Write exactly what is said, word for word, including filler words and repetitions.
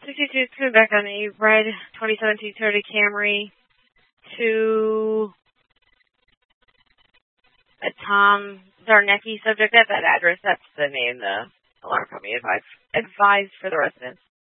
sixty-two, it's coming back on a red twenty seventeen Toyota Camry to a Tom Zarnecki subject at that address. That's the name the alarm company advised, advised for the residents.